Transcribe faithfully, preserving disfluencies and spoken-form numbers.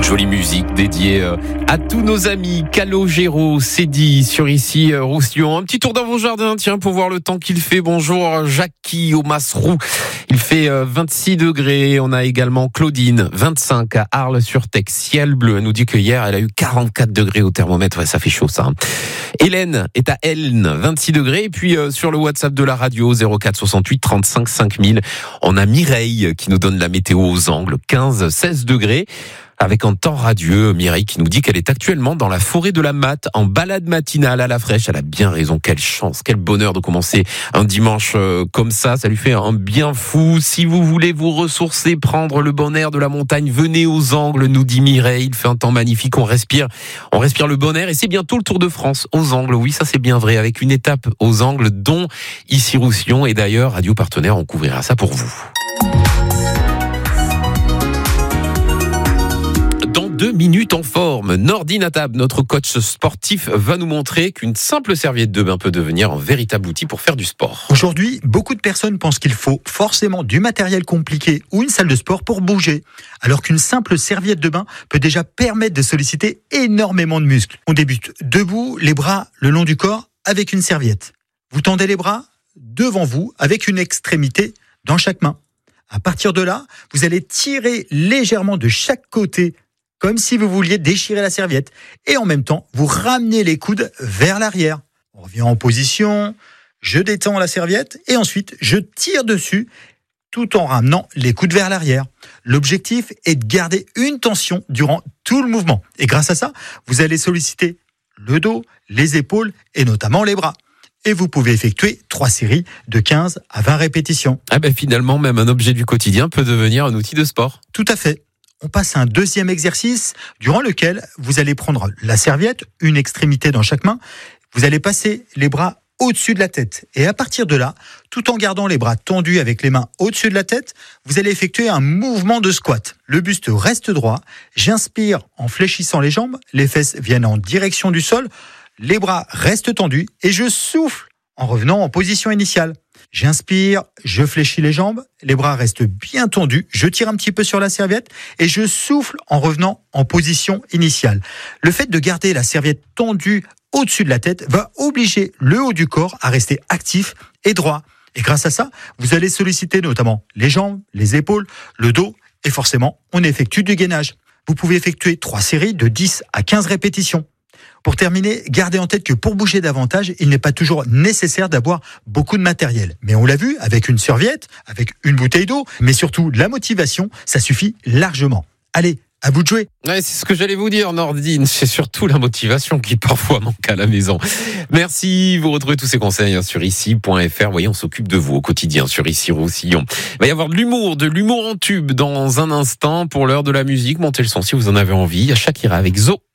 Jolie musique dédiée à tous nos amis Calogero, Cédille sur ici Roussillon. Un petit tour dans vos jardins, tiens, pour voir le temps qu'il fait. Bonjour Jackie au Masroux. Il fait vingt-six degrés. On a également Claudine, vingt-cinq à Arles-sur-Tech. Ciel bleu. Elle nous dit que hier, elle a eu quarante-quatre degrés au thermomètre. Ouais, ça fait chaud, ça. Hélène est à Elne, vingt-six degrés. Et puis, euh, sur le WhatsApp de la radio, zéro quatre soixante-huit trente-cinq cinq mille, on a Mireille qui nous donne la météo aux Angles, quinze seize degrés. Avec un temps radieux, Mireille qui nous dit qu'elle est actuellement dans la forêt de la Matte, en balade matinale à la fraîche. Elle a bien raison, quelle chance, quel bonheur de commencer un dimanche euh, comme ça. Ça lui fait un bien fou. Si vous voulez vous ressourcer, prendre le bon air de la montagne, venez aux Angles, nous dit Mireille. Il fait un temps magnifique, on respire, on respire le bon air. Et c'est bientôt le Tour de France aux Angles. Oui, ça c'est bien vrai, avec une étape aux Angles, dont ici Roussillon. Et d'ailleurs, Radio Partenaire, on couvrira ça pour vous. Deux minutes en forme. Nordine Atab, notre coach sportif, va nous montrer qu'une simple serviette de bain peut devenir un véritable outil pour faire du sport. Aujourd'hui, beaucoup de personnes pensent qu'il faut forcément du matériel compliqué ou une salle de sport pour bouger, alors qu'une simple serviette de bain peut déjà permettre de solliciter énormément de muscles. On débute debout, les bras le long du corps avec une serviette. Vous tendez les bras devant vous avec une extrémité dans chaque main. À partir de là, vous allez tirer légèrement de chaque côté comme si vous vouliez déchirer la serviette. Et en même temps, vous ramenez les coudes vers l'arrière. On revient en position, je détends la serviette et ensuite je tire dessus tout en ramenant les coudes vers l'arrière. L'objectif est de garder une tension durant tout le mouvement. Et grâce à ça, vous allez solliciter le dos, les épaules et notamment les bras. Et vous pouvez effectuer trois séries de quinze à vingt répétitions. Ah ben finalement, même un objet du quotidien peut devenir un outil de sport. Tout à fait. On passe à un deuxième exercice durant lequel vous allez prendre la serviette, une extrémité dans chaque main. Vous allez passer les bras au-dessus de la tête. Et à partir de là, tout en gardant les bras tendus avec les mains au-dessus de la tête, vous allez effectuer un mouvement de squat. Le buste reste droit. J'inspire en fléchissant les jambes. Les fesses viennent en direction du sol. Les bras restent tendus. Et je souffle en revenant en position initiale. J'inspire, je fléchis les jambes, les bras restent bien tendus, je tire un petit peu sur la serviette et je souffle en revenant en position initiale. Le fait de garder la serviette tendue au-dessus de la tête va obliger le haut du corps à rester actif et droit. Et grâce à ça, vous allez solliciter notamment les jambes, les épaules, le dos et forcément, on effectue du gainage. Vous pouvez effectuer trois séries de dix à quinze répétitions. Pour terminer, gardez en tête que pour bouger davantage, il n'est pas toujours nécessaire d'avoir beaucoup de matériel. Mais on l'a vu, avec une serviette, avec une bouteille d'eau, mais surtout la motivation, ça suffit largement. Allez, à vous de jouer. Ouais, c'est ce que j'allais vous dire, Nordine. C'est surtout la motivation qui parfois manque à la maison. Merci. Vous retrouvez tous ces conseils sur ici point f r. Vous voyez, on s'occupe de vous au quotidien sur Ici Roussillon. Il va y avoir de l'humour, de l'humour en tube dans un instant. Pour l'heure de la musique, montez le son si vous en avez envie. À Shakira avec Zo.